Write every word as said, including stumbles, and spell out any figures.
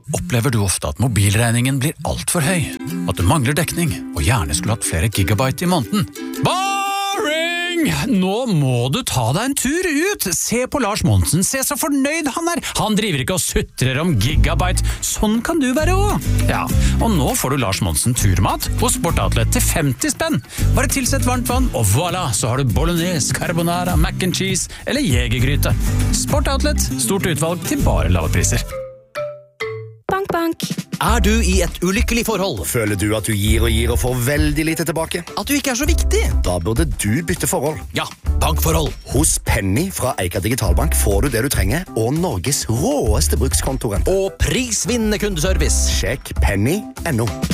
Opplever du ofte at mobilregningen blir alt for høy? At du mangler dekning, og gjerne skulle hatt flere gigabyte i måneden? Boring! Nå må du ta deg en tur ut! Se på Lars Monsen, se så fornøyd han er! Han driver ikke og sutrer om gigabyte, sånn kan du være også! Ja, og nå får du Lars Monsen turmat hos Sportoutlet til femti spenn. Bare tilsett varmt vann, og voilà, så har du bolognese, carbonara, mac and cheese eller jegergryte. Sportoutlet, stort utvalg til bare lave priser. Bank, bank. Er du i et ulykkelig forhold? Føler du at du gir og gir og får veldig lite tilbake? At du ikke er så viktig? Da burde du bytte forhold. Ja, bankforhold. Hos Penny fra Eika Digitalbank får du det du trenger, og Norges råeste brukskontoren. Og prisvinnende kundeservice. Sjekk penny punktum no.